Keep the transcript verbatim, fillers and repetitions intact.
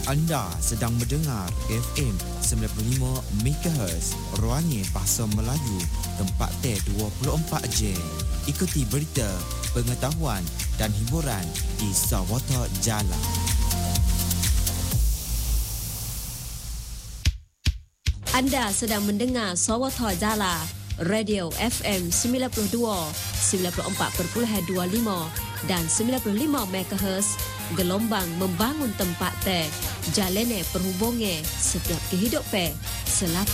Anda sedang mendengar F M sembilan puluh lima megahertz Ruangnya Bahasa Melayu, tempat teh dua puluh empat jam. Ikuti berita, pengetahuan dan hiburan di Sawata Jala. Anda sedang mendengar Sawata Jala, Radio F M sembilan puluh dua, sembilan puluh empat perpuluhan dua lima dan sembilan puluh lima megahertz, gelombang membangun tempat teh, jalene perhubungan setiap kehidupan, selaku